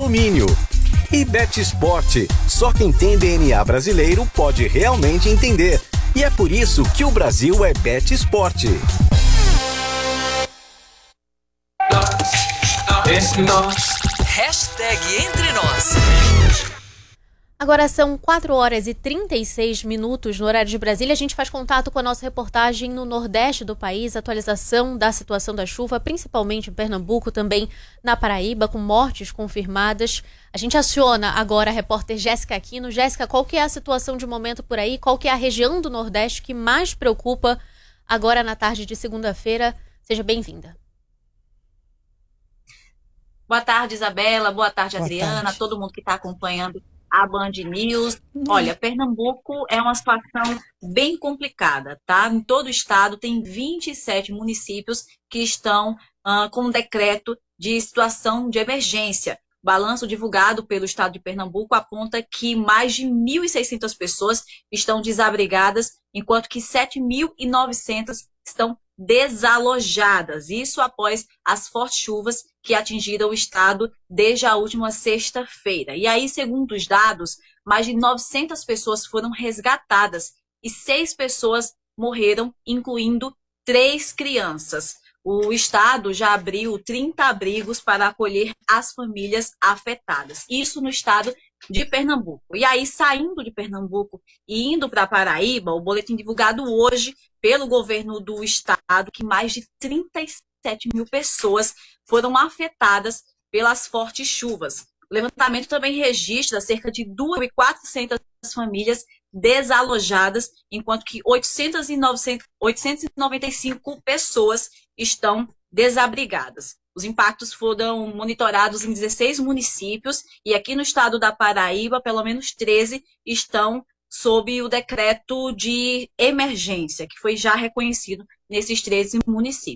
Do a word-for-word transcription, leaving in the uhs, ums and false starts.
alumínio. E Betsport, só quem tem D N A brasileiro pode realmente entender. E é por isso que o Brasil é Betsport. Hashtag Entre Nós. Agora são quatro horas e trinta e seis minutos no horário de Brasília. A gente faz contato com a nossa reportagem no Nordeste do país, atualização da situação da chuva, principalmente em Pernambuco, também na Paraíba, com mortes confirmadas. A gente aciona agora a repórter Jéssica Aquino. Jéssica, qual que é a situação de momento por aí? Qual que é a região do Nordeste que mais preocupa agora na tarde de segunda-feira? Seja bem-vinda. Boa tarde, Isabela. Boa tarde, Boa Adriana. tarde. Todo mundo que está acompanhando a Band News. Olha, Pernambuco é uma situação bem complicada, tá? Em todo o estado tem vinte e sete municípios que estão uh, com um decreto de situação de emergência. O balanço divulgado pelo estado de Pernambuco aponta que mais de mil e seiscentas pessoas estão desabrigadas, enquanto que sete mil e novecentas estão desalojadas. Isso após as fortes chuvas que atingiram o estado desde a última sexta-feira. E aí, segundo os dados, mais de novecentas pessoas foram resgatadas e seis pessoas morreram, incluindo três crianças. O estado já abriu trinta abrigos para acolher as famílias afetadas. Isso no estado de Pernambuco. E aí, saindo de Pernambuco e indo para Paraíba, o boletim divulgado hoje pelo governo do estado, que mais de trinta e sete mil pessoas foram afetadas pelas fortes chuvas. O levantamento também registra cerca de duas mil e quatrocentas famílias desalojadas, enquanto que oitocentas e noventa e cinco pessoas estão desabrigadas. Os impactos foram monitorados em dezesseis municípios e aqui no estado da Paraíba, pelo menos treze estão sob o decreto de emergência, que foi já reconhecido nesses treze municípios.